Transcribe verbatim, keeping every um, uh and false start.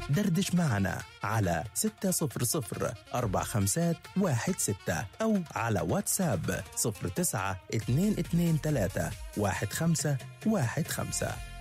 دردش معنا على ستة صفر صفر أربع خمسات واحد ستة أو على واتساب صفر تسعة اثنين اثنين ثلاثة واحد خمسة واحد خمسة.